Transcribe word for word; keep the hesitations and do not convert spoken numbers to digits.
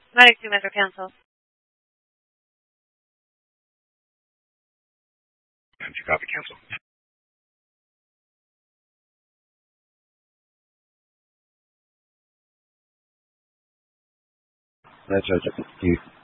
Medic two Metro cancel. And two copy cancel. That's right.